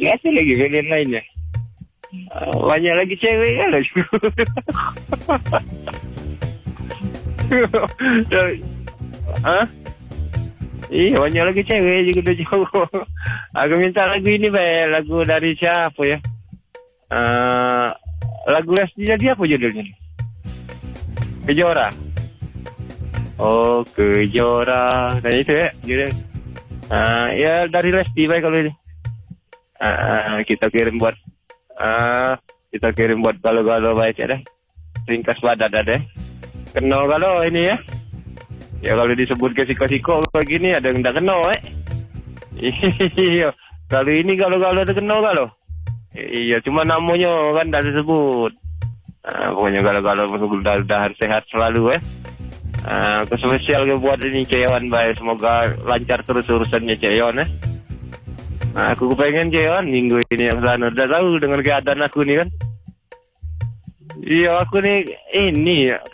Biasa lagi band lainnya. Banyak lagi cewek kan lah. Iya, banyak lagi cewek juga tu jauh. Aku minta lagu ini, baik. Lagu dari siapa ya? Lagu Resti jadi apa judulnya? Kejora. Oh, Kejora. Nah itu ya, judul. Ya dari Resti baik kalau ini. Kita kirim buat galau-galau baik ya deh. Ringkas badan ada deh. Kenal galau ini ya. Ya kalau disebut ke siko-siko begini ada yang tak kenal Iya. Kalau ini galau-galau ada kenal galau. Iya, cuma namanya kan tak disebut. Pokoknya galau-galau mudah-mudahan sehat selalu spesial ke buat ini Ceyon baik. Semoga lancar terus urusannya Ceyon aku pengen Ceyon minggu ini yang sana. Udah tahu dengan keadaan aku nih kan. Iya, aku nih ini